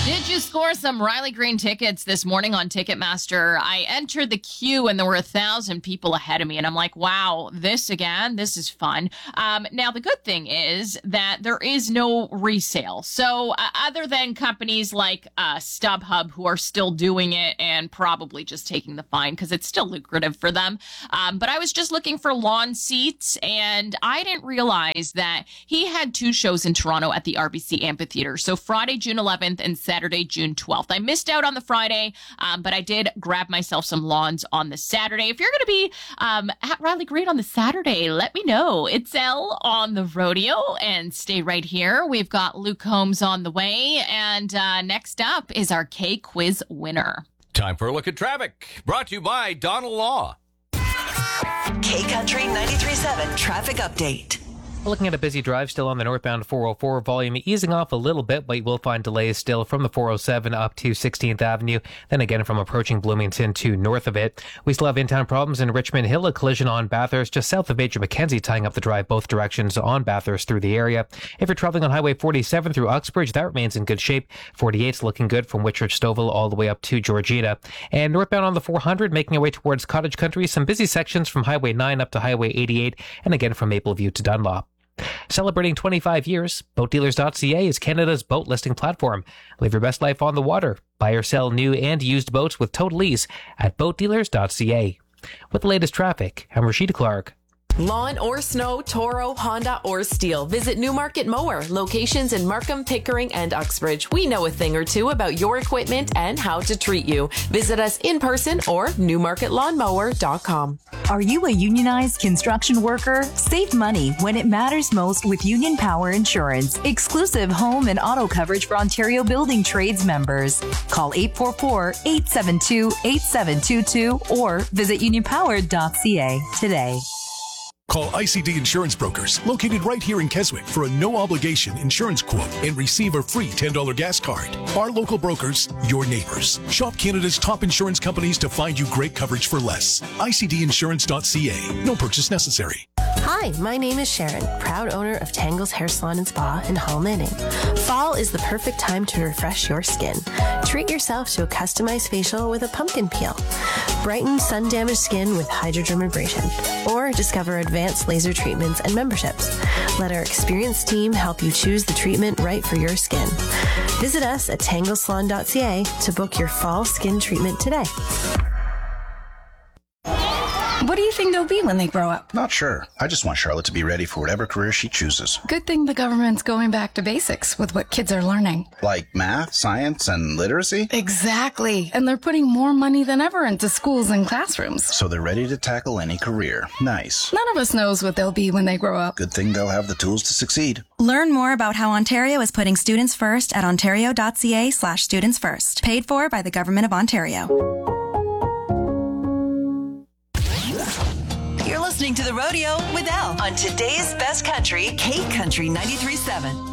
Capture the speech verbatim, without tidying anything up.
Did you score some Riley Green tickets this morning on Ticketmaster? I entered the queue and there were a thousand people ahead of me. And I'm like, wow, this again, this is fun. Um, now, the good thing is that there is no resale. So uh, other than companies like uh, StubHub, who are still doing it and probably just taking the fine because it's still lucrative for them. Um, but I was just looking for lawn seats and I didn't realize that he had two shows in Toronto at the R B C Amphitheater. So Friday, June eleventh and Saturday, June twelfth. I missed out on the Friday, um, but I did grab myself some lawns on the Saturday. If you're going to be um, at Riley Green on the Saturday, let me know. It's Elle on the rodeo, and stay right here. We've got Luke Holmes on the way, and uh, next up is our K-Quiz winner. Time for a look at traffic, brought to you by Donald Law. K-Country ninety-three point seven traffic update. We're looking at a busy drive still on the northbound four oh four, volume easing off a little bit, but you will find delays still from the four oh seven up to sixteenth Avenue, then again from approaching Bloomington to north of it. We still have in-town problems in Richmond Hill, a collision on Bathurst just south of Major Mackenzie, tying up the drive both directions on Bathurst through the area. If you're traveling on Highway forty-seven through Uxbridge, that remains in good shape. forty-eight's looking good from Whitchurch Stouffville all the way up to Georgina. And northbound on the four hundred, making our way towards Cottage Country, some busy sections from Highway nine up to Highway eighty-eight, and again from Mapleview to Dunlop. Celebrating twenty-five years, boat dealers dot c a is Canada's boat listing platform. Live your best life on the water. Buy or sell new and used boats with total ease at boat dealers dot c a. With the latest traffic, I'm Rashida Clark. Lawn or snow, Toro, Honda, or Steel. Visit Newmarket Mower. Locations in Markham, Pickering, and Uxbridge. We know a thing or two about your equipment and how to treat you. Visit us in person or newmarket lawn mower dot com. Are you a unionized construction worker? Save money when it matters most with Union Power Insurance. Exclusive home and auto coverage for Ontario Building Trades members. Call eight four four, eight seven two, eight seven two two or visit union power dot c a today. Call I C D Insurance Brokers, located right here in Keswick, for a no-obligation insurance quote and receive a free ten dollars gas card. Our local brokers, your neighbors. Shop Canada's top insurance companies to find you great coverage for less. I C D insurance dot c a. No purchase necessary. Hi, my name is Sharon, proud owner of Tangle's Hair Salon and Spa in Hull Manning. Fall is the perfect time to refresh your skin. Treat yourself to a customized facial with a pumpkin peel. Brighten sun-damaged skin with hydrodermabrasion. Or discover advanced laser treatments and memberships. Let our experienced team help you choose the treatment right for your skin. Visit us at tangle salon dot c a to book your fall skin treatment today. What do you think they'll be when they grow up? Not sure. I just want Charlotte to be ready for whatever career she chooses. Good thing the government's going back to basics with what kids are learning. Like math, science, and literacy? Exactly. And they're putting more money than ever into schools and classrooms. So they're ready to tackle any career. Nice. None of us knows what they'll be when they grow up. Good thing they'll have the tools to succeed. Learn more about how Ontario is putting students first at ontario dot c a slash students first. Paid for by the Government of Ontario. Listening to The Rodeo with Elle on today's best country, K Country ninety-three point seven.